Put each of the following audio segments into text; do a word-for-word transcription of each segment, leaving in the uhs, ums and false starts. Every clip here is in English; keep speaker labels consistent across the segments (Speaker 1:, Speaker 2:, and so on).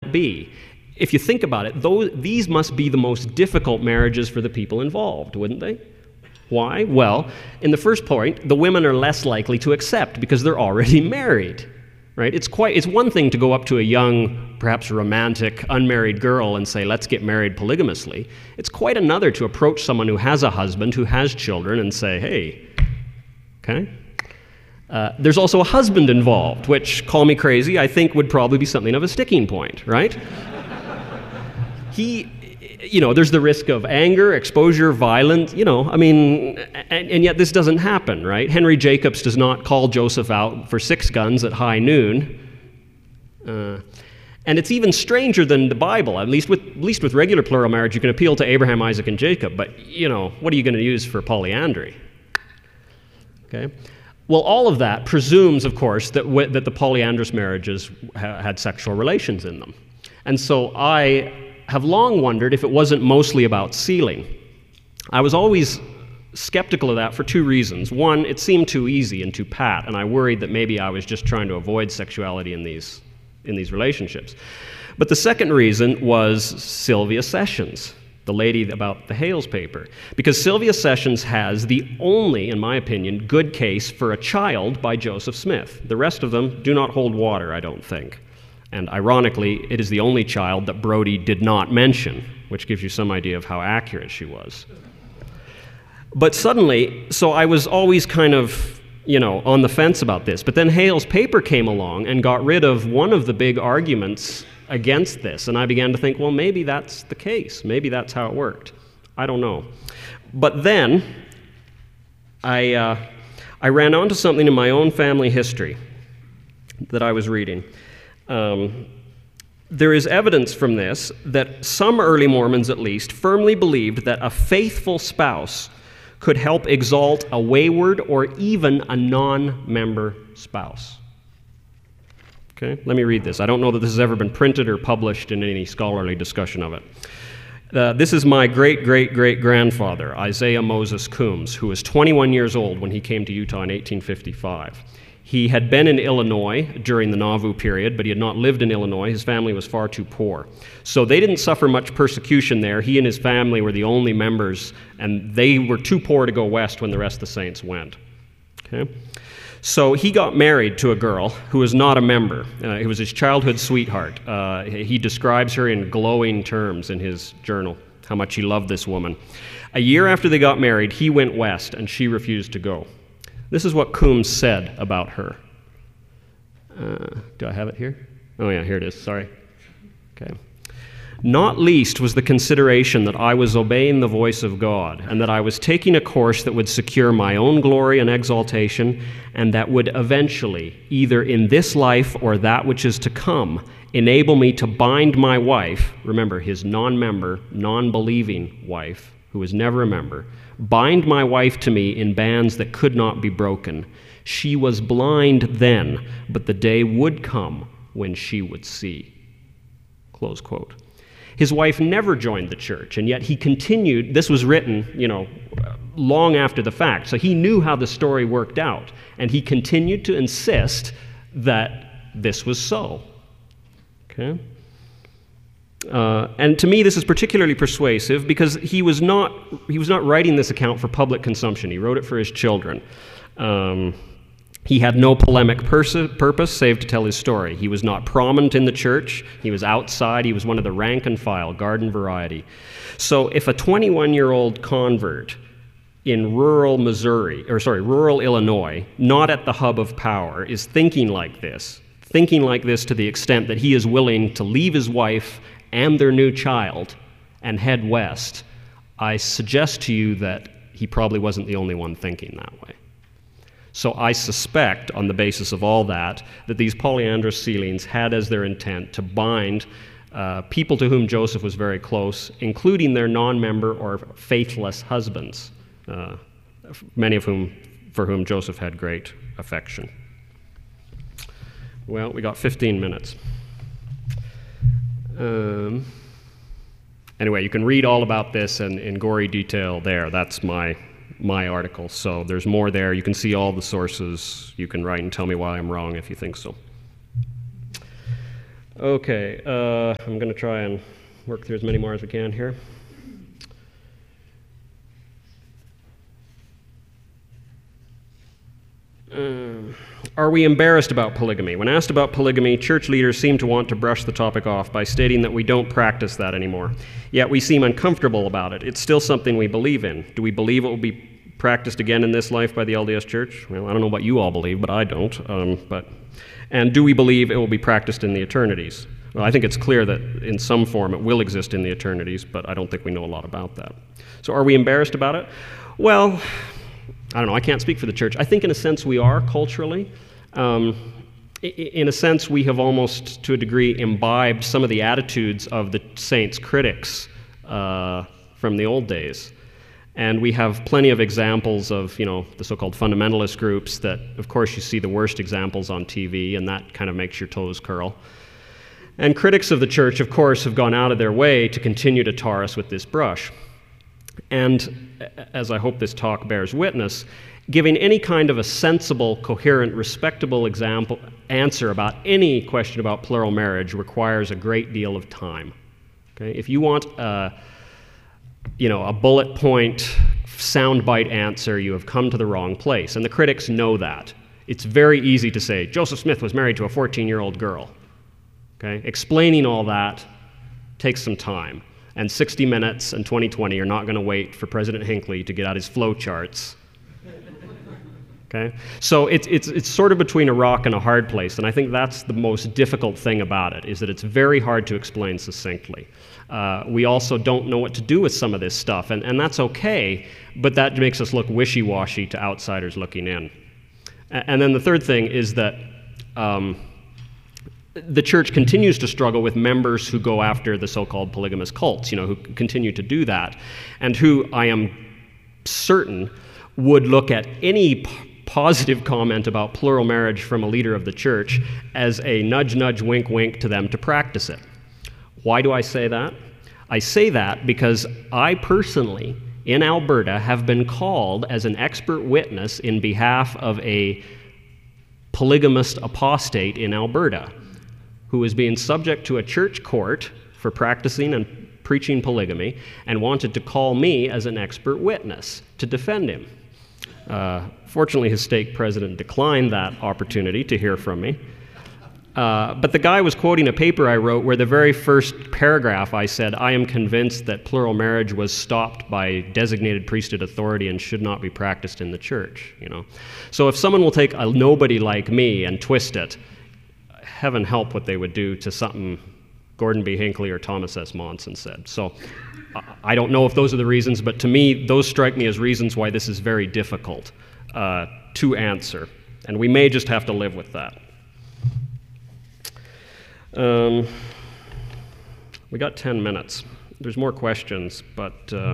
Speaker 1: that be? If you think about it, those, these must be the most difficult marriages for the people involved, wouldn't they? Why? Well, in the first point, the women are less likely to accept because they're already married, right? It's quite, it's one thing to go up to a young, perhaps romantic, unmarried girl and say, let's get married polygamously. It's quite another to approach someone who has a husband, who has children, and say, hey, okay? Uh, there's also a husband involved, which, call me crazy, I think would probably be something of a sticking point, right? He, you know, there's the risk of anger, exposure, violence, you know, I mean, and, and yet this doesn't happen, right? Henry Jacobs does not call Joseph out for six guns at high noon. Uh, and it's even stranger than the Bible. At least with, at least with regular plural marriage, you can appeal to Abraham, Isaac, and Jacob, but, you know, what are you going to use for polyandry? Okay? Well, all of that presumes, of course, that, w- that the polyandrous marriages ha- had sexual relations in them. And so I have long wondered if it wasn't mostly about sealing. I was always skeptical of that for two reasons. One, it seemed too easy and too pat, and I worried that maybe I was just trying to avoid sexuality in these, in these relationships. But the second reason was Sylvia Sessions, the lady about the Hales paper. Because Sylvia Sessions has the only, in my opinion, good case for a child by Joseph Smith. The rest of them do not hold water, I don't think. And ironically, it is the only child that Brodie did not mention, which gives you some idea of how accurate she was. But suddenly, so I was always kind of, you know, on the fence about this. But then Hale's paper came along and got rid of one of the big arguments against this. And I began to think, well, maybe that's the case. Maybe that's how it worked. I don't know. But then I, uh, I ran onto something in my own family history that I was reading. Um, there is evidence from this that some early Mormons, at least, firmly believed that a faithful spouse could help exalt a wayward or even a non-member spouse. Okay, let me read this. I don't know that this has ever been printed or published in any scholarly discussion of it. Uh, this is my great-great-great-grandfather, Isaiah Moses Coombs, who was twenty-one years old when he came to Utah in eighteen fifty-five. He had been in Illinois during the Nauvoo period, but he had not lived in Illinois. His family was far too poor. So they didn't suffer much persecution there. He and his family were the only members, and they were too poor to go west when the rest of the saints went. Okay? So he got married to a girl who was not a member. Uh, it was his childhood sweetheart. Uh, he describes her in glowing terms in his journal, how much he loved this woman. A year after they got married, he went west, and she refused to go. This is what Coombs said about her. Uh, do I have it here? Oh yeah, here it is, sorry. Okay. Not least was the consideration that I was obeying the voice of God, and that I was taking a course that would secure my own glory and exaltation, and that would eventually, either in this life or that which is to come, enable me to bind my wife, remember his non-member, non-believing wife, who was never a member, bind my wife to me in bands that could not be broken. She was blind then, but the day would come when she would see. Close quote. His wife never joined the church, and yet he continued. This was written, you know, long after the fact, so he knew how the story worked out, and he continued to insist that this was so. Okay? Uh, and to me, this is particularly persuasive because he was not he was not writing this account for public consumption. He wrote it for his children. Um, he had no polemic pers- purpose save to tell his story. He was not prominent in the church. He was outside. He was one of the rank and file, garden variety. So if a twenty-one-year-old convert in rural Missouri, or sorry, rural Illinois, not at the hub of power, is thinking like this, thinking like this to the extent that he is willing to leave his wife and their new child and head west, I suggest to you that he probably wasn't the only one thinking that way. So I suspect, on the basis of all that, that these polyandrous sealings had as their intent to bind uh, people to whom Joseph was very close, including their non-member or faithless husbands, uh, many of whom, for whom Joseph had great affection. Well, we got fifteen minutes. Um, anyway, you can read all about this in, in gory detail there. That's my my article. So there's more there. You can see all the sources. You can write and tell me why I'm wrong if you think so. Okay, uh, I'm going to try and work through as many more as we can here. Uh, are we embarrassed about polygamy? When asked about polygamy, church leaders seem to want to brush the topic off by stating that we don't practice that anymore. Yet we seem uncomfortable about it. It's still something we believe in. Do we believe it will be practiced again in this life by the L D S Church? Well, I don't know what you all believe, but I don't. Um, but, and do we believe it will be practiced in the eternities? Well, I think it's clear that in some form it will exist in the eternities, but I don't think we know a lot about that. So are we embarrassed about it? Well, I don't know, I can't speak for the church. I think in a sense we are culturally. Um, in a sense we have almost, to a degree, imbibed some of the attitudes of the saints' critics uh, from the old days. And we have plenty of examples of, you know, the so-called fundamentalist groups that, of course, you see the worst examples on T V, and that kind of makes your toes curl. And critics of the church, of course, have gone out of their way to continue to tar us with this brush. And as I hope this talk bears witness, giving any kind of a sensible, coherent, respectable example, answer about any question about plural marriage requires a great deal of time. Okay? If you want a, you know, a bullet point, soundbite answer, you have come to the wrong place. And the critics know that. It's very easy to say, Joseph Smith was married to a fourteen-year-old girl. Okay? Explaining all that takes some time. And sixty minutes and twenty twenty are not going to wait for President Hinckley to get out his flow charts. Okay? So it's, it's, it's sort of between a rock and a hard place, and I think that's the most difficult thing about it, is that it's very hard to explain succinctly. Uh, we also don't know what to do with some of this stuff, and, and that's okay, but that makes us look wishy-washy to outsiders looking in. And, and then the third thing is that um, the church continues to struggle with members who go after the so-called polygamous cults, you know, who continue to do that, and who, I am certain, would look at any p- positive comment about plural marriage from a leader of the church as a nudge, nudge, wink, wink to them to practice it. Why do I say that? I say that because I personally, in Alberta, have been called as an expert witness in behalf of a polygamist apostate in Alberta, who was being subject to a church court for practicing and preaching polygamy, and wanted to call me as an expert witness to defend him. Uh, fortunately, his stake president declined that opportunity to hear from me. Uh, but the guy was quoting a paper I wrote where the very first paragraph I said, I am convinced that plural marriage was stopped by designated priesthood authority and should not be practiced in the church. You know, so if someone will take a nobody like me and twist it, heaven help what they would do to something Gordon B. Hinckley or Thomas S. Monson said. So I don't know if those are the reasons, but to me, those strike me as reasons why this is very difficult uh, to answer. And we may just have to live with that. Um, we got ten minutes. There's more questions, but uh,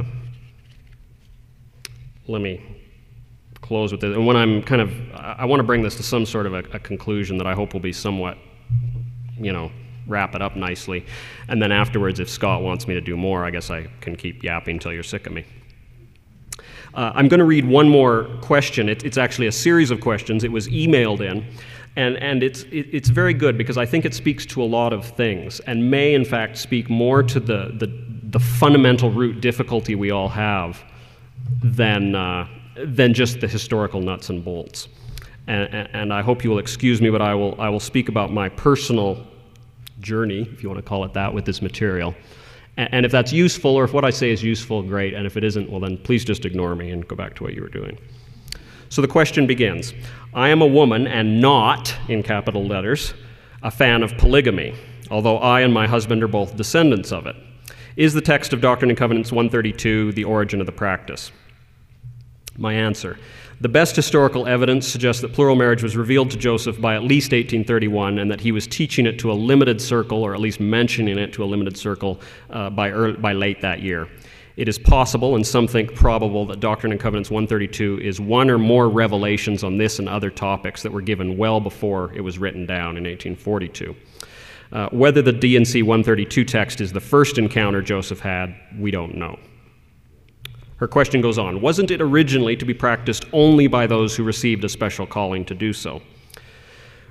Speaker 1: let me close with this. And when I'm kind of, I want to bring this to some sort of a, a conclusion that I hope will be somewhat, you know, wrap it up nicely. And then afterwards, if Scott wants me to do more, I guess I can keep yapping until you're sick of me. Uh, I'm going to read one more question. It, it's actually a series of questions. It was emailed in. And, and it's, it, it's very good because I think it speaks to a lot of things and may, in fact, speak more to the, the, the fundamental root difficulty we all have than, uh, than just the historical nuts and bolts. And, and, and I hope you will excuse me, but I will, I will speak about my personal journey, if you want to call it that, with this material. And, and if that's useful, or if what I say is useful, great. And if it isn't, well, then please just ignore me and go back to what you were doing. So the question begins, I am a woman and not, in capital letters, a fan of polygamy, although I and my husband are both descendants of it. Is the text of Doctrine and Covenants one thirty-two the origin of the practice? My answer, the best historical evidence suggests that plural marriage was revealed to Joseph by at least eighteen thirty-one and that he was teaching it to a limited circle, or at least mentioning it to a limited circle, uh, by, early, by late that year. It is possible, and some think probable, that Doctrine and Covenants one thirty-two is one or more revelations on this and other topics that were given well before it was written down in eighteen forty-two. Uh, whether the D and C one thirty-two text is the first encounter Joseph had, we don't know. Her question goes on, wasn't it originally to be practiced only by those who received a special calling to do so?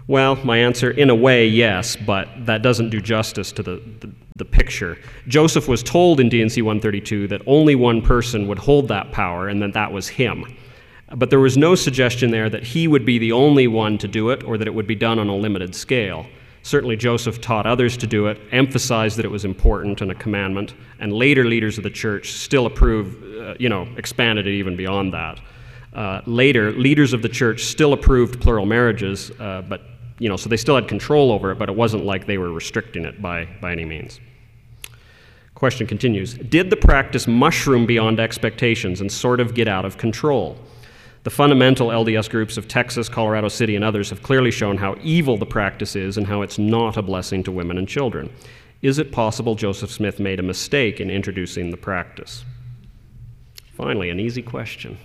Speaker 1: Well, my answer, in a way, yes, but that doesn't do justice to the, the, the picture. Joseph was told in D and C one thirty-two that only one person would hold that power, and that that was him. But there was no suggestion there that he would be the only one to do it, or that it would be done on a limited scale. Certainly Joseph taught others to do it, emphasized that it was important and a commandment, and later leaders of the church still approved, uh, you know, expanded it even beyond that. Uh, later, leaders of the church still approved plural marriages, uh, but you know, so they still had control over it, but it wasn't like they were restricting it by, by any means. Question continues. Did the practice mushroom beyond expectations and sort of get out of control? The fundamental L D S groups of Texas, Colorado City, and others have clearly shown how evil the practice is and how it's not a blessing to women and children. Is it possible Joseph Smith made a mistake in introducing the practice? Finally, an easy question.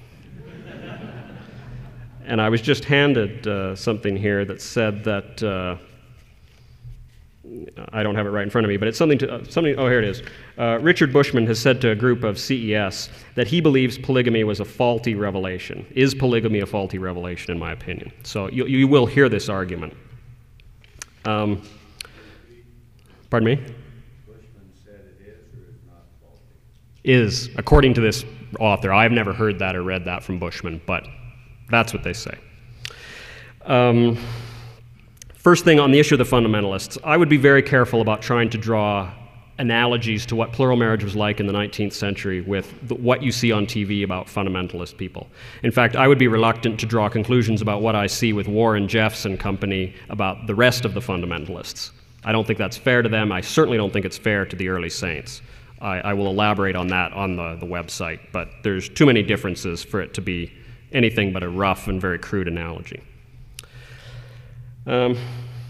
Speaker 1: And I was just handed uh, something here that said that, uh, I don't have it right in front of me, but it's something to, uh, something, oh, here it is. Uh, Richard Bushman has said to a group of C E S that he believes polygamy was a faulty revelation. Is polygamy a faulty revelation, in my opinion? So you, you will hear this argument. Um, pardon me?
Speaker 2: Bushman said it is or is not faulty?
Speaker 1: Is, according to this author. I've never heard that or read that from Bushman, but that's what they say. Um, first thing on the issue of the fundamentalists, I would be very careful about trying to draw analogies to what plural marriage was like in the nineteenth century with the, what you see on T V about fundamentalist people. In fact, I would be reluctant to draw conclusions about what I see with Warren Jeffs and company about the rest of the fundamentalists. I don't think that's fair to them. I certainly don't think it's fair to the early saints. I, I will elaborate on that on the, the website, but there's too many differences for it to be anything but a rough and very crude analogy. Um,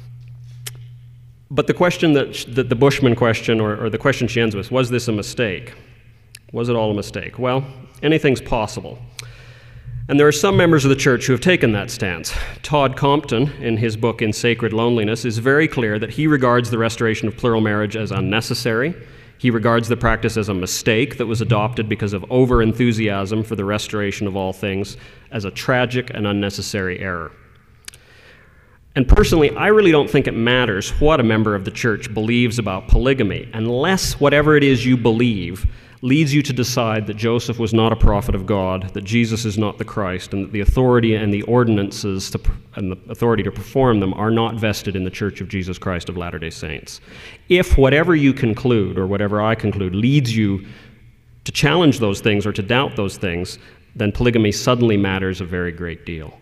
Speaker 1: but the question that, sh- that the Bushman question, or, or the question she ends with, was this a mistake? Was it all a mistake? Well, anything's possible. And there are some members of the church who have taken that stance. Todd Compton, in his book In Sacred Loneliness, is very clear that he regards the restoration of plural marriage as unnecessary. He regards the practice as a mistake that was adopted because of over-enthusiasm for the restoration of all things, as a tragic and unnecessary error. And personally, I really don't think it matters what a member of the church believes about polygamy, unless whatever it is you believe leads you to decide that Joseph was not a prophet of God, that Jesus is not the Christ, and that the authority and the ordinances to, and the authority to perform them are not vested in the Church of Jesus Christ of Latter-day Saints. If whatever you conclude, or whatever I conclude, leads you to challenge those things or to doubt those things, then polygamy suddenly matters a very great deal.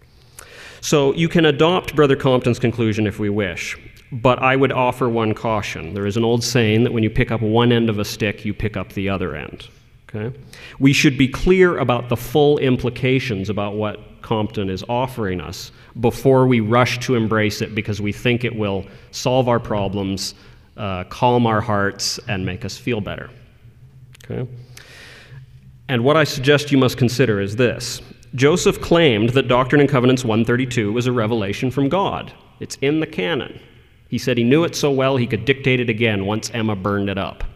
Speaker 1: So you can adopt Brother Compton's conclusion if we wish, but I would offer one caution. There is an old saying that when you pick up one end of a stick, you pick up the other end. Okay? We should be clear about the full implications about what Compton is offering us before we rush to embrace it because we think it will solve our problems, uh, calm our hearts, and make us feel better. Okay? And what I suggest you must consider is this. Joseph claimed that Doctrine and Covenants one thirty-two was a revelation from God. It's in the canon. He said he knew it so well he could dictate it again once Emma burned it up.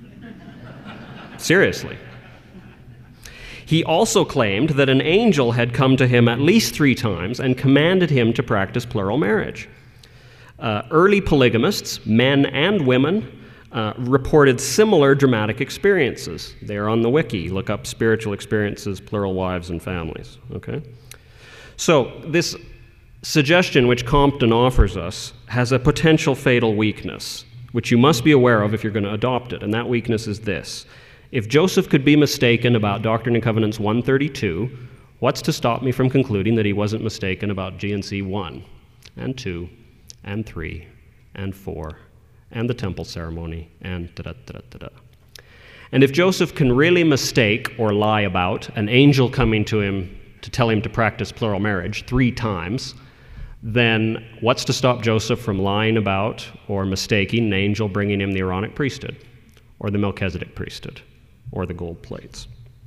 Speaker 1: Seriously. He also claimed that an angel had come to him at least three times and commanded him to practice plural marriage. Uh, early polygamists, men and women, uh, reported similar dramatic experiences. They are on the wiki. Look up spiritual experiences, plural wives and families. Okay? So this suggestion which Compton offers us has a potential fatal weakness, which you must be aware of if you're going to adopt it, and that weakness is this. If Joseph could be mistaken about Doctrine and Covenants one thirty-two, what's to stop me from concluding that he wasn't mistaken about G and C one, and two, and three, and four, and the temple ceremony, and da-da-da-da-da-da. And if Joseph can really mistake or lie about an angel coming to him to tell him to practice plural marriage three times, then what's to stop Joseph from lying about or mistaking an angel bringing him the Aaronic priesthood, or the Melchizedek priesthood, or the gold plates?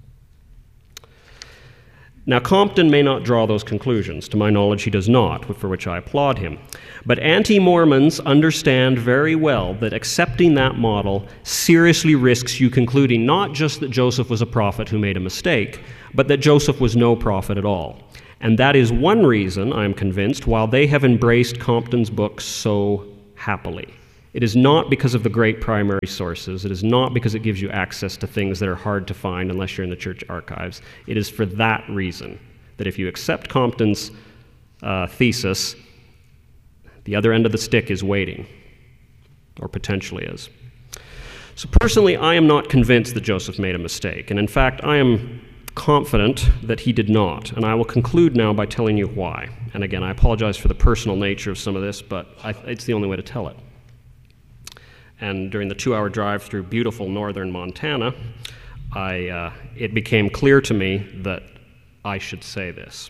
Speaker 1: Now, Compton may not draw those conclusions. To my knowledge, he does not, for which I applaud him. But anti-Mormons understand very well that accepting that model seriously risks you concluding not just that Joseph was a prophet who made a mistake, but that Joseph was no prophet at all. And that is one reason, I am convinced, why they have embraced Compton's books so happily. It is not because of the great primary sources. It is not because it gives you access to things that are hard to find unless you're in the church archives. It is for that reason, that if you accept Compton's uh, thesis, the other end of the stick is waiting, or potentially is. So personally, I am not convinced that Joseph made a mistake, and in fact, I am confident that he did not, and I will conclude now by telling you why. And again, I apologize for the personal nature of some of this, but I, it's the only way to tell it. And during the two-hour drive through beautiful northern Montana, I, uh, it became clear to me that I should say this.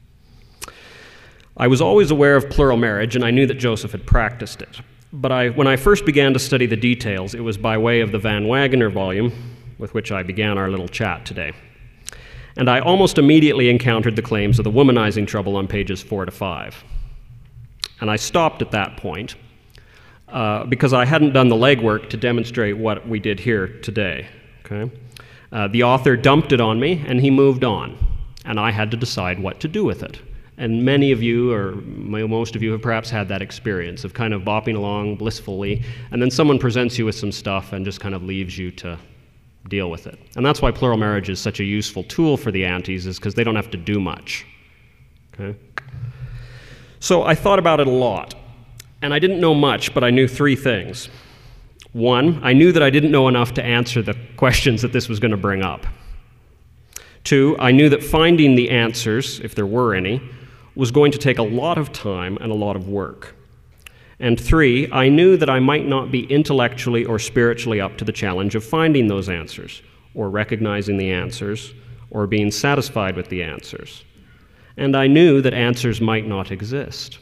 Speaker 1: I was always aware of plural marriage, and I knew that Joseph had practiced it. But I, when I first began to study the details, it was by way of the Van Wagener volume with which I began our little chat today. And I almost immediately encountered the claims of the womanizing trouble on pages four to five. And I stopped at that point uh, because I hadn't done the legwork to demonstrate what we did here today. Okay? Uh, the author dumped it on me, and he moved on. And I had to decide what to do with it. And many of you, or most of you, have perhaps had that experience of kind of bopping along blissfully, and then someone presents you with some stuff and just kind of leaves you to deal with it. And that's why plural marriage is such a useful tool for the aunties, is because they don't have to do much. Okay? So I thought about it a lot, and I didn't know much, but I knew three things. One, I knew that I didn't know enough to answer the questions that this was going to bring up. Two, I knew that finding the answers, if there were any, was going to take a lot of time and a lot of work. And three, I knew that I might not be intellectually or spiritually up to the challenge of finding those answers, or recognizing the answers, or being satisfied with the answers. And I knew that answers might not exist.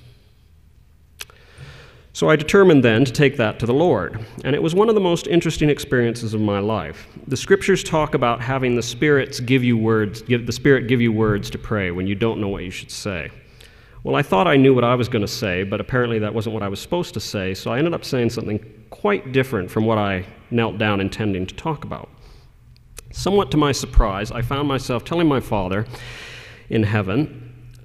Speaker 1: So I determined then to take that to the Lord, and it was one of the most interesting experiences of my life. The scriptures talk about having the spirits give you words, give the Spirit give you words to pray when you don't know what you should say. Well, I thought I knew what I was going to say, but apparently that wasn't what I was supposed to say, so I ended up saying something quite different from what I knelt down intending to talk about. Somewhat to my surprise, I found myself telling my Father in heaven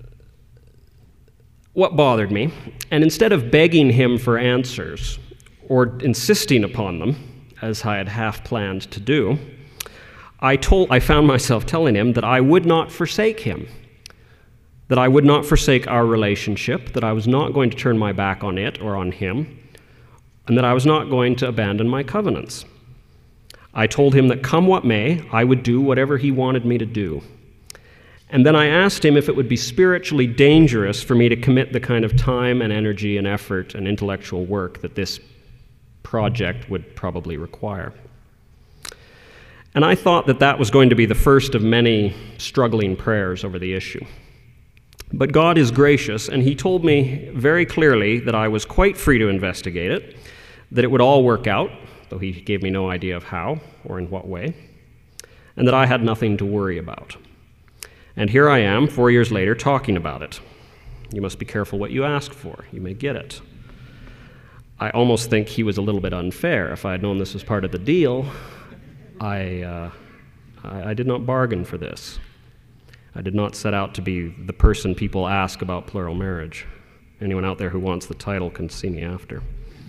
Speaker 1: what bothered me, and instead of begging him for answers or insisting upon them, as I had half planned to do, I told I found myself telling him that I would not forsake him, that I would not forsake our relationship, that I was not going to turn my back on it or on him, and that I was not going to abandon my covenants. I told him that come what may, I would do whatever he wanted me to do. And then I asked him if it would be spiritually dangerous for me to commit the kind of time and energy and effort and intellectual work that this project would probably require. And I thought that that was going to be the first of many struggling prayers over the issue. But God is gracious, and he told me very clearly that I was quite free to investigate it, that it would all work out, though he gave me no idea of how or in what way, and that I had nothing to worry about. And here I am, four years later, talking about it. You must be careful what you ask for. You may get it. I almost think he was a little bit unfair. If I had known this was part of the deal, I, uh, I, I did not bargain for this. I did not set out to be the person people ask about plural marriage. Anyone out there who wants the title can see me after.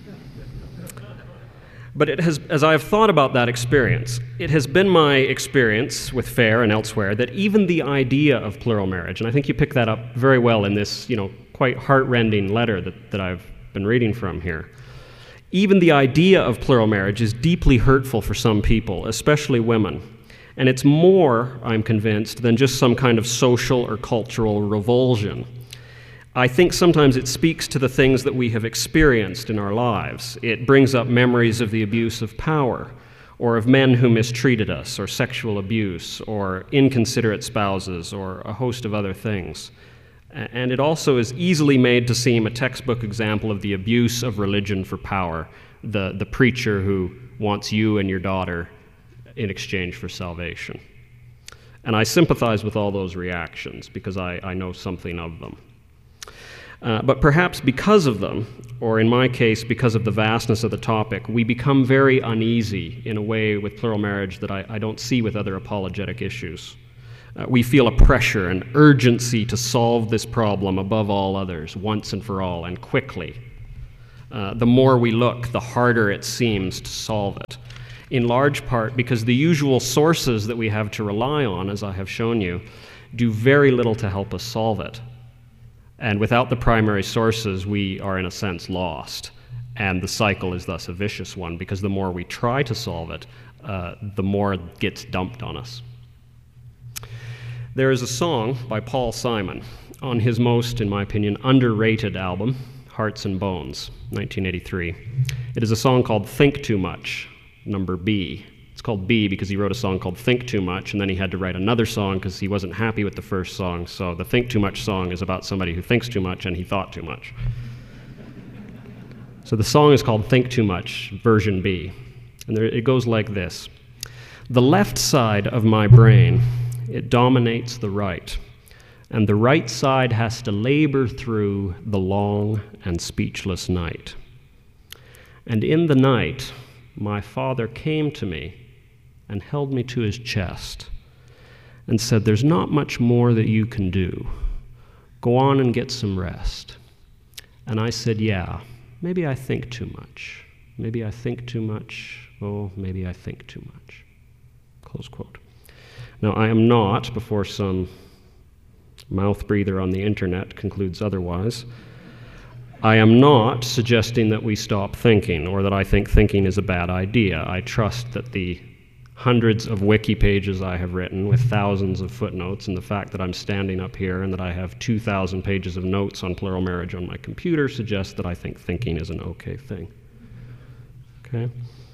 Speaker 1: But it has, as I have thought about that experience, it has been my experience with FAIR and elsewhere that even the idea of plural marriage, and I think you pick that up very well in this, you know, quite heart-rending letter that, that I've been reading from here, even the idea of plural marriage is deeply hurtful for some people, especially women. And it's more, I'm convinced, than just some kind of social or cultural revulsion. I think sometimes it speaks to the things that we have experienced in our lives. It brings up memories of the abuse of power, or of men who mistreated us, or sexual abuse, or inconsiderate spouses, or a host of other things. And it also is easily made to seem a textbook example of the abuse of religion for power, the, the preacher who wants you and your daughter in exchange for salvation. And I sympathize with all those reactions because I, I know something of them. Uh, but perhaps because of them, or in my case, because of the vastness of the topic, we become very uneasy in a way with plural marriage that I, I don't see with other apologetic issues. Uh, we feel a pressure, an urgency to solve this problem above all others, once and for all, and quickly. Uh, the more we look, the harder it seems to solve it, in large part because the usual sources that we have to rely on, as I have shown you, do very little to help us solve it. And without the primary sources, we are in a sense lost. And the cycle is thus a vicious one, because the more we try to solve it, uh, the more it gets dumped on us. There is a song by Paul Simon on his most, in my opinion, underrated album, Hearts and Bones, nineteen eighty-three. It is a song called Think Too Much, number B. It's called B because he wrote a song called Think Too Much, and then he had to write another song because he wasn't happy with the first song. So the Think Too Much song is about somebody who thinks too much and he thought too much. So the song is called Think Too Much, version B. And there, it goes like this. The left side of my brain, it dominates the right, and the right side has to labor through the long and speechless night. And in the night, my father came to me and held me to his chest and said, "There's not much more that you can do. Go on and get some rest." And I said, "Yeah, maybe I think too much. Maybe I think too much. Oh, maybe I think too much." Close quote. Now, I am not, before some mouth breather on the internet concludes otherwise, I am not suggesting that we stop thinking or that I think thinking is a bad idea. I trust that the hundreds of wiki pages I have written with thousands of footnotes and the fact that I'm standing up here and that I have two thousand pages of notes on plural marriage on my computer suggests that I think thinking is an okay thing. Okay?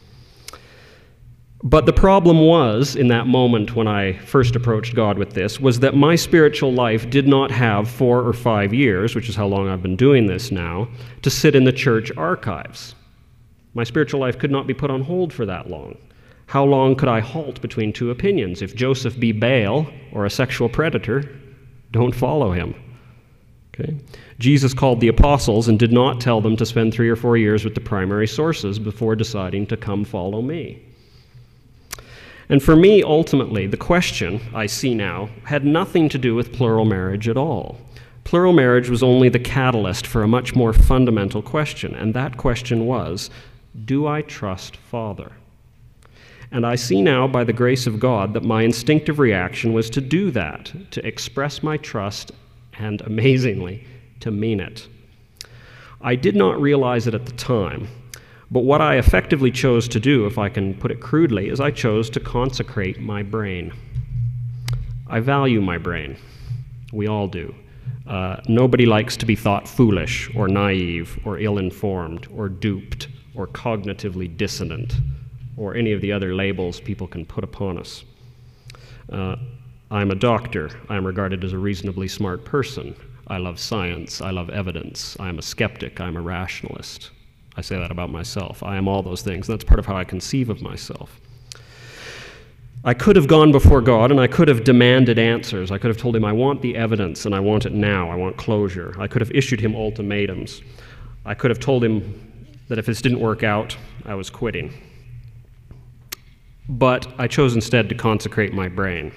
Speaker 1: But the problem was, in that moment when I first approached God with this, was that my spiritual life did not have four or five years, which is how long I've been doing this now, to sit in the church archives. My spiritual life could not be put on hold for that long. How long could I halt between two opinions? If Joseph be Baal or a sexual predator, don't follow him. Okay? Jesus called the apostles and did not tell them to spend three or four years with the primary sources before deciding to come follow me. And for me, ultimately, the question I see now had nothing to do with plural marriage at all. Plural marriage was only the catalyst for a much more fundamental question, and that question was, do I trust Father? And I see now, by the grace of God, that my instinctive reaction was to do that, to express my trust, and amazingly, to mean it. I did not realize it at the time, but what I effectively chose to do, if I can put it crudely, is I chose to consecrate my brain. I value my brain. We all do. Uh, nobody likes to be thought foolish or naive or ill-informed or duped or cognitively dissonant or any of the other labels people can put upon us. Uh, I'm a doctor. I'm regarded as a reasonably smart person. I love science. I love evidence. I'm a skeptic. I'm a rationalist. I say that about myself. I am all those things. That's part of how I conceive of myself. I could have gone before God and I could have demanded answers. I could have told him, I want the evidence and I want it now. I want closure. I could have issued him ultimatums. I could have told him that if this didn't work out, I was quitting. But I chose instead to consecrate my brain.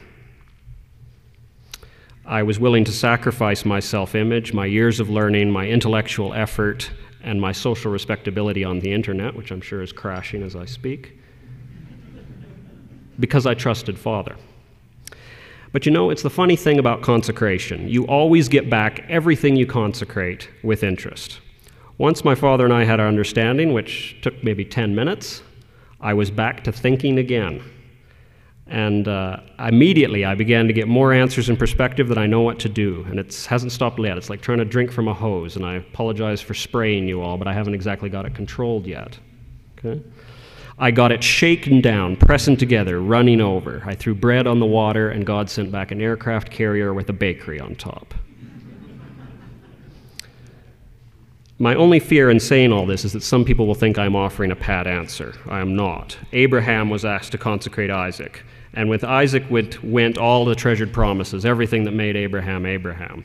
Speaker 1: I was willing to sacrifice my self-image, my years of learning, my intellectual effort, and my social respectability on the internet, which I'm sure is crashing as I speak, because I trusted Father. But you know, it's the funny thing about consecration. You always get back everything you consecrate with interest. Once my father and I had our understanding, which took maybe ten minutes, I was back to thinking again. And uh, immediately I began to get more answers and perspective that I know what to do. And it hasn't stopped yet. It's like trying to drink from a hose. And I apologize for spraying you all, but I haven't exactly got it controlled yet. Okay? I got it shaken down, pressing together, running over. I threw bread on the water, and God sent back an aircraft carrier with a bakery on top. My only fear in saying all this is that some people will think I'm offering a pat answer. I am not. Abraham was asked to consecrate Isaac. And with Isaac went, went all the treasured promises, everything that made Abraham Abraham.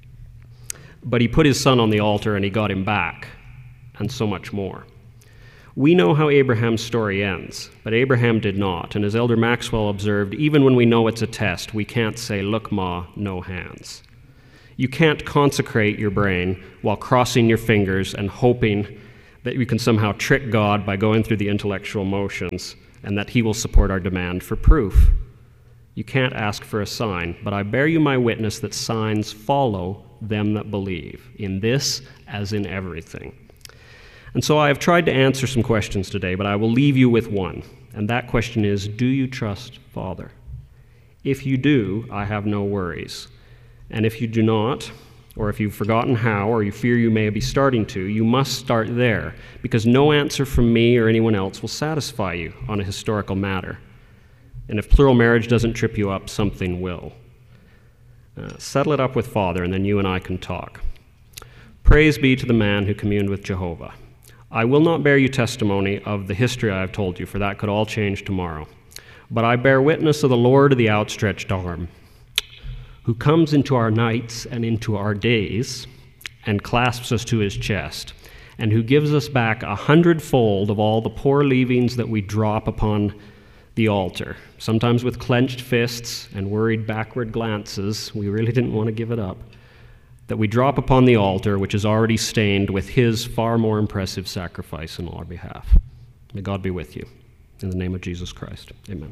Speaker 1: But he put his son on the altar and he got him back, and so much more. We know how Abraham's story ends, but Abraham did not. And as Elder Maxwell observed, even when we know it's a test, we can't say, "Look, Ma, no hands." You can't consecrate your brain while crossing your fingers and hoping that you can somehow trick God by going through the intellectual motions and that he will support our demand for proof. You can't ask for a sign, but I bear you my witness that signs follow them that believe, in this as in everything. And so I have tried to answer some questions today, but I will leave you with one, and that question is, do you trust Father? If you do, I have no worries. And if you do not, or if you've forgotten how, or you fear you may be starting to, you must start there, because no answer from me or anyone else will satisfy you on a historical matter. And if plural marriage doesn't trip you up, something will. Uh, settle it up with Father, and then you and I can talk. Praise be to the man who communed with Jehovah. I will not bear you testimony of the history I have told you, for that could all change tomorrow. But I bear witness of the Lord of the outstretched arm, who comes into our nights and into our days and clasps us to his chest, and who gives us back a hundredfold of all the poor leavings that we drop upon the altar, sometimes with clenched fists and worried backward glances. We really didn't want to give it up. That we drop upon the altar, which is already stained with his far more impressive sacrifice on our behalf. May God be with you. In the name of Jesus Christ, amen.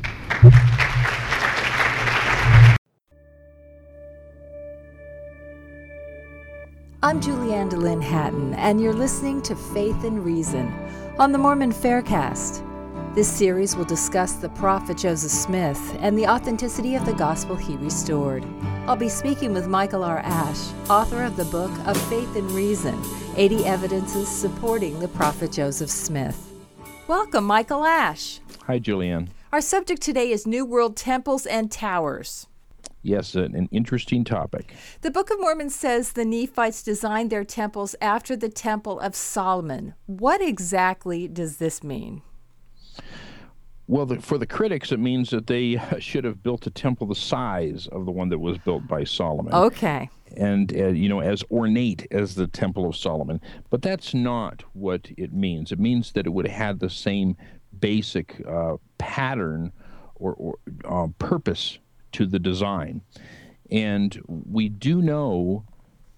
Speaker 3: I'm Julianne DeLynn Hatton, and you're listening to Faith and Reason on the Mormon Faircast. This series will discuss the prophet Joseph Smith and the authenticity of the gospel he restored. I'll be speaking with Michael R. Ash, author of the book of Faith and Reason, eighty Evidences Supporting the Prophet Joseph Smith. Welcome, Michael Ash.
Speaker 4: Hi, Julianne.
Speaker 3: Our subject today is New World temples and towers.
Speaker 4: Yes, an, an interesting topic.
Speaker 3: The Book of Mormon says the Nephites designed their temples after the Temple of Solomon. What exactly does this mean?
Speaker 4: Well, the, for the critics, it means that they should have built a temple the size of the one that was built by Solomon.
Speaker 3: Okay.
Speaker 4: And, uh, you know, as ornate as the Temple of Solomon. But that's not what it means. It means that it would have had the same basic uh, pattern or, or uh, purpose to the design. And we do know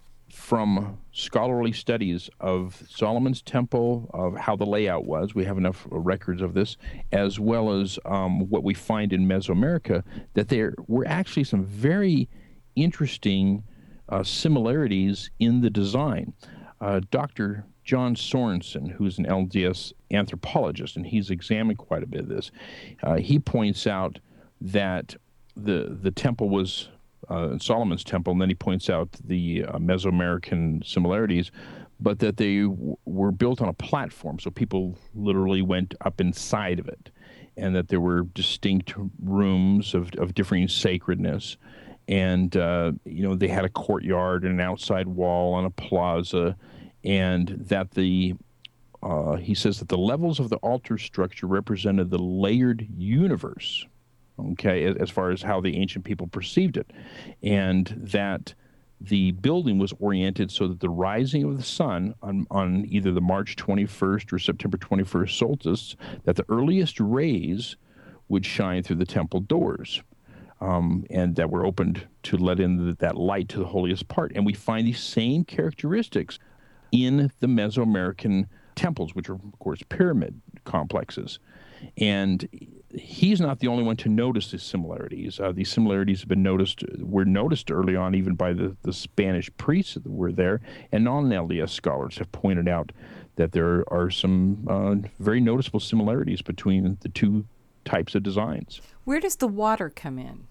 Speaker 4: from scholarly studies of Solomon's temple, of how the layout was, we have enough records of this, as well as um, what we find in Mesoamerica, that there were actually some very interesting uh, similarities in the design. Uh, Doctor John Sorensen, who's an L D S anthropologist, and he's examined quite a bit of this, uh, he points out that the the temple was uh, Solomon's temple, and then he points out the uh, Mesoamerican similarities, but that they w- were built on a platform, so people literally went up inside of it, and that there were distinct rooms of, of differing sacredness, and uh, you know, they had a courtyard and an outside wall and a plaza, and that the uh, he says that the levels of the altar structure represented the layered universe, okay, as, as far as how the ancient people perceived it, and that the building was oriented so that the rising of the sun on, on either the March twenty-first or September twenty-first solstice, that the earliest rays would shine through the temple doors, um, and that were opened to let in the, that light to the holiest part. And we find these same characteristics in the Mesoamerican temples, which are, of course, pyramid complexes. And he's not the only one to notice these similarities. Uh, these similarities have been noticed, were noticed early on even by the, the Spanish priests that were there, and non-L D S scholars have pointed out that there are some uh, very noticeable similarities between the two types of designs.
Speaker 3: Where does the water come in?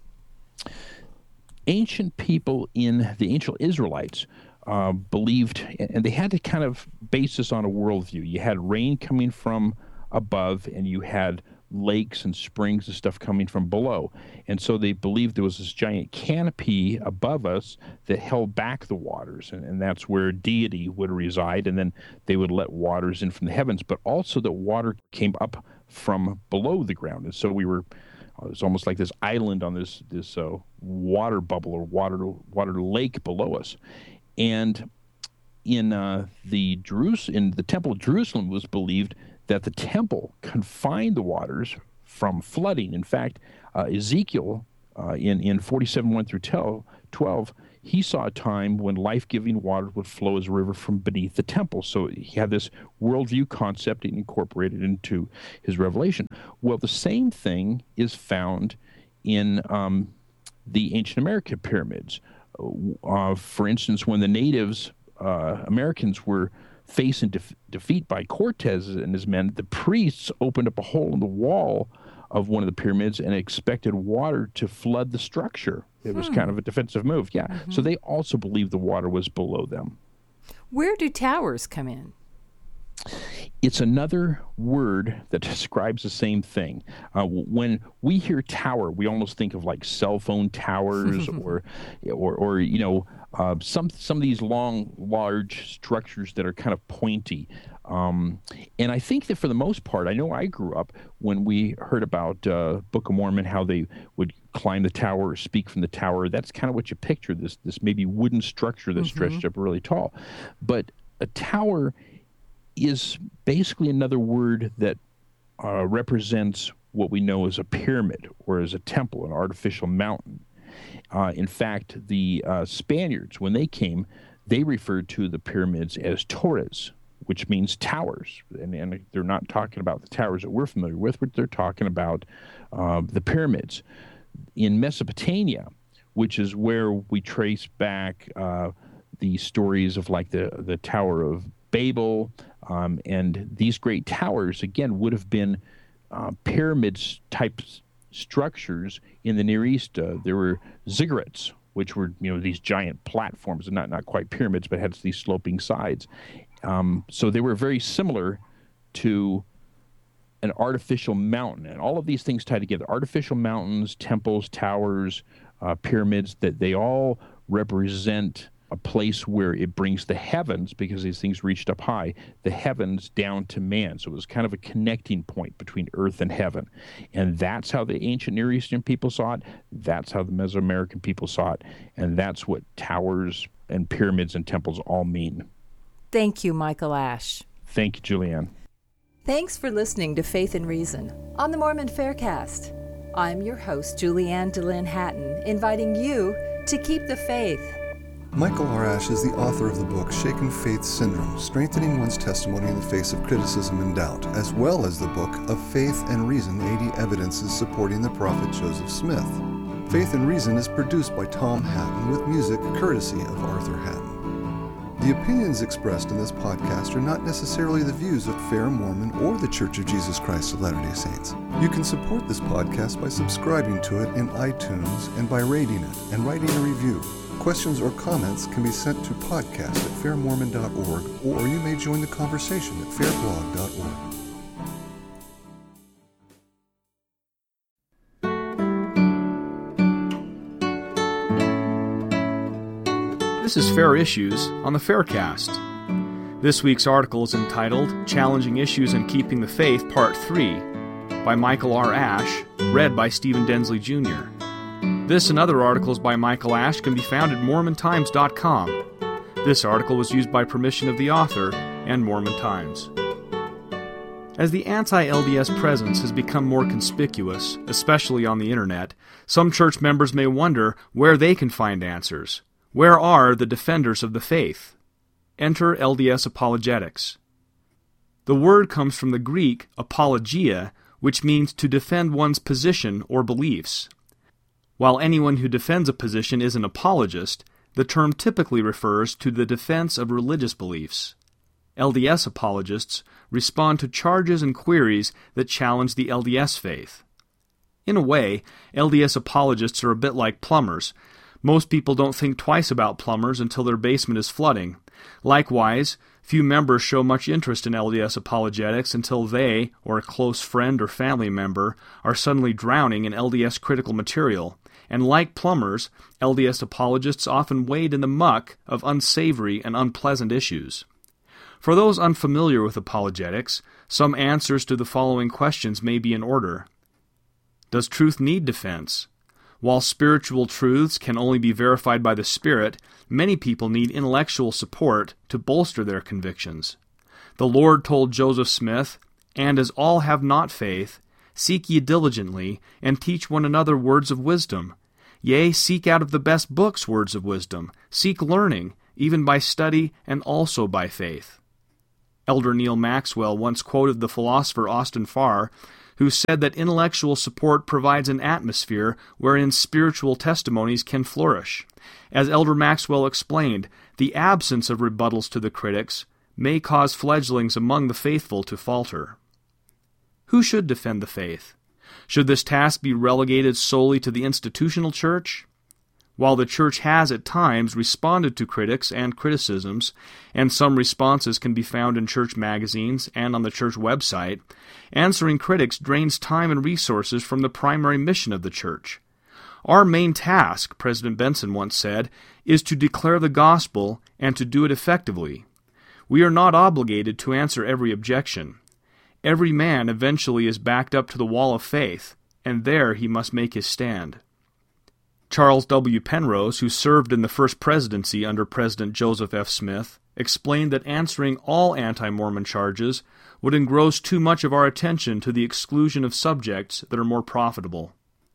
Speaker 4: Ancient people in the ancient Israelites uh, believed, and they had to kind of base this on a worldview. You had rain coming from above, and you had lakes and springs and stuff coming from below. And so they believed there was this giant canopy above us that held back the waters, and, and that's where deity would reside, and then they would let waters in from the heavens, but also that water came up from below the ground. And so we were, it was almost like this island on this this uh, water bubble or water water lake below us. And in uh, the Jerus- in the Temple of Jerusalem, it was believed that the temple confined the waters from flooding. In fact, uh, Ezekiel, uh, in, in forty-seven, one through twelve, he saw a time when life-giving water would flow as a river from beneath the temple. So he had this worldview concept and incorporated into his revelation. Well, the same thing is found in um, the ancient American pyramids. Uh, for instance, when the natives, uh, Americans, were facing def- defeat by Cortez and his men, the priests opened up a hole in the wall of one of the pyramids and expected water to flood the structure. It was hmm. kind of a defensive move, yeah. Mm-hmm. So they also believed the water was below them.
Speaker 3: Where do towers come in?
Speaker 4: It's another word that describes the same thing. Uh, when we hear tower, we almost think of like cell phone towers or, or, or you know, uh, some some of these long, large structures that are kind of pointy. Um, and I think that for the most part, I know I grew up when we heard about uh, Book of Mormon, how they would climb the tower or speak from the tower. That's kind of what you picture, this this maybe wooden structure that's mm-hmm. stretched up really tall. But a tower is basically another word that uh, represents what we know as a pyramid or as a temple, an artificial mountain. Uh, in fact, the uh, Spaniards, when they came, they referred to the pyramids as torres, which means towers. And, and they're not talking about the towers that we're familiar with, but they're talking about uh, the pyramids. In Mesopotamia, which is where we trace back uh, the stories of like the, the Tower of Babel, um, and these great towers, again, would have been uh, pyramids-type structures in the Near East. Uh, there were ziggurats, which were, you know, these giant platforms, not not quite pyramids, but had these sloping sides. Um, so they were very similar to an artificial mountain, and all of these things tie together: artificial mountains, temples, towers, uh, pyramids. That they all represent a place where it brings the heavens, because these things reached up high, the heavens down to man. So it was kind of a connecting point between earth and heaven. And that's how the ancient Near Eastern people saw it. That's how the Mesoamerican people saw it. And that's what towers and pyramids and temples all mean.
Speaker 3: Thank you, Michael Ash.
Speaker 4: Thank you, Julianne.
Speaker 3: Thanks for listening to Faith and Reason on the Mormon Faircast. I'm your host, Julianne DeLynn Hatton, inviting you to keep the faith.
Speaker 5: Michael R. Ash is the author of the book Shaken Faith Syndrome, Strengthening One's Testimony in the Face of Criticism and Doubt, as well as the book of Faith and Reason, eighty Evidences Supporting the Prophet Joseph Smith. Faith and Reason is produced by Tom Hatton with music courtesy of Arthur Hatton. The opinions expressed in this podcast are not necessarily the views of Fair Mormon or the Church of Jesus Christ of Latter-day Saints. You can support this podcast by subscribing to it in iTunes and by rating it and writing a review. Questions or comments can be sent to podcast at fair mormon dot org, or you may join the conversation at fair blog dot
Speaker 6: org. This is Fair Issues on the Faircast. This week's article is entitled Challenging Issues and Keeping the Faith, Part three, by Michael R. Ash, read by Stephen Densley, Junior This and other articles by Michael Ash can be found at mormon times dot com. This article was used by permission of the author and Mormon Times. As the anti-L D S presence has become more conspicuous, especially on the internet, some church members may wonder where they can find answers. Where are the defenders of the faith? Enter L D S apologetics. The word comes from the Greek apologia, which means to defend one's position or beliefs. While anyone who defends a position is an apologist, the term typically refers to the defense of religious beliefs. L D S apologists respond to charges and queries that challenge the L D S faith. In a way, L D S apologists are a bit like plumbers. Most people don't think twice about plumbers until their basement is flooding. Likewise, few members show much interest in L D S apologetics until they, or a close friend or family member, are suddenly drowning in L D S critical material. And like plumbers, L D S apologists often wade in the muck of unsavory and unpleasant issues. For those unfamiliar with apologetics, some answers to the following questions may be in order. Does truth need defense? While spiritual truths can only be verified by the Spirit, many people need intellectual support to bolster their convictions. The Lord told Joseph Smith, And as all have not faith, seek ye diligently, and teach one another words of wisdom. Yea, seek out of the best books words of wisdom. Seek learning, even by study and also by faith. Elder Neil Maxwell once quoted the philosopher Austin Farr, who said that intellectual support provides an atmosphere wherein spiritual testimonies can flourish. As Elder Maxwell explained, the absence of rebuttals to the critics may cause fledglings among the faithful to falter. Who should defend the faith? Should this task be relegated solely to the institutional church? While the church has at times responded to critics and criticisms, and some responses can be found in church magazines and on the church website, answering critics drains time and resources from the primary mission of the church. Our main task, President Benson once said, is to declare the gospel and to do it effectively. We are not obligated to answer every objection. Every man eventually is backed up to the wall of faith, and there he must make his stand. Charles W. Penrose, who served in the first presidency under President Joseph F. Smith, explained that answering all anti-Mormon charges would engross too much of our attention to the exclusion of subjects that are more profitable.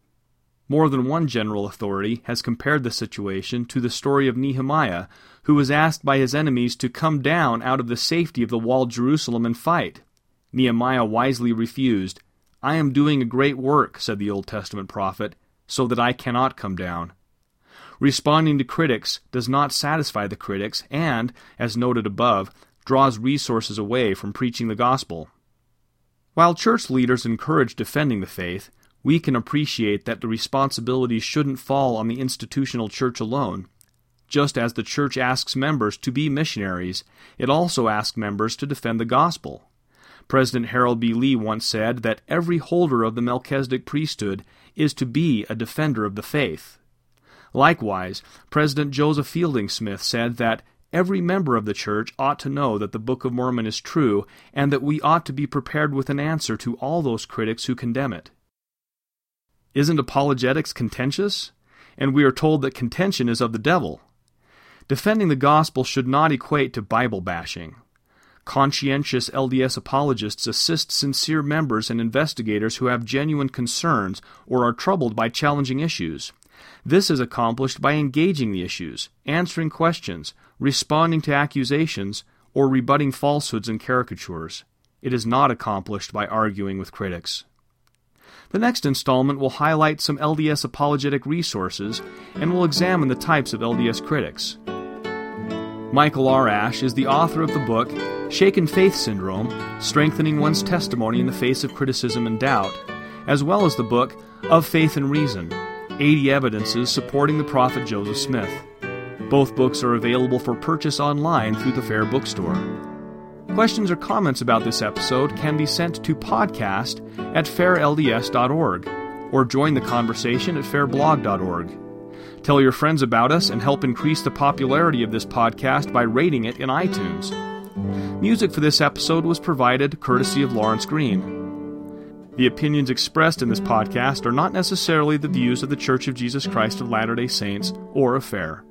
Speaker 6: More than one general authority has compared the situation to the story of Nehemiah, who was asked by his enemies to come down out of the safety of the walled Jerusalem and fight. Nehemiah wisely refused. "I am doing a great work," said the Old Testament prophet, "so that I cannot come down." Responding to critics does not satisfy the critics and, as noted above, draws resources away from preaching the gospel. While church leaders encourage defending the faith, we can appreciate that the responsibility shouldn't fall on the institutional church alone. Just as the church asks members to be missionaries, it also asks members to defend the gospel. President Harold B. Lee once said that every holder of the Melchizedek priesthood is to be a defender of the faith. Likewise, President Joseph Fielding Smith said that every member of the church ought to know that the Book of Mormon is true, and that we ought to be prepared with an answer to all those critics who condemn it. Isn't apologetics contentious? And we are told that contention is of the devil. Defending the gospel should not equate to Bible bashing. Conscientious L D S apologists assist sincere members and investigators who have genuine concerns or are troubled by challenging issues. This is accomplished by engaging the issues, answering questions, responding to accusations, or rebutting falsehoods and caricatures. It is not accomplished by arguing with critics. The next installment will highlight some L D S apologetic resources and will examine the types of L D S critics. Michael R. Ash is the author of the book Shaken Faith Syndrome, Strengthening One's Testimony in the Face of Criticism and Doubt, as well as the book Of Faith and Reason, eighty Evidences Supporting the Prophet Joseph Smith. Both books are available for purchase online through the Fair Bookstore. Questions or comments about this episode can be sent to podcast at fair l d s dot org or join the conversation at fair blog dot org. Tell your friends about us and help increase the popularity of this podcast by rating it in iTunes. Music for this episode was provided courtesy of Lawrence Green. The opinions expressed in this podcast are not necessarily the views of the Church of Jesus Christ of Latter-day Saints or of Fair.